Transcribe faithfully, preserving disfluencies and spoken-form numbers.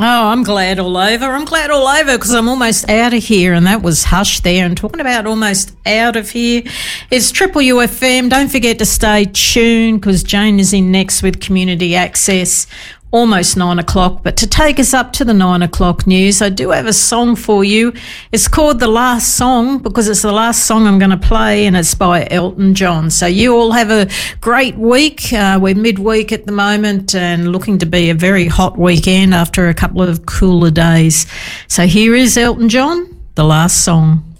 Oh, I'm glad all over. I'm glad all over because I'm almost out of here, and that was Hush there. And talking about almost out of here, it's Triple U F M. Don't forget to stay tuned because Jane is in next with Community Access. Almost nine o'clock, but to take us up to the nine o'clock news, I do have a song for you. It's called The Last Song because it's the last song I'm going to play, and it's by Elton John. So you all have a great week. Uh, we're midweek at the moment and looking to be a very hot weekend after a couple of cooler days. So here is Elton John, The Last Song.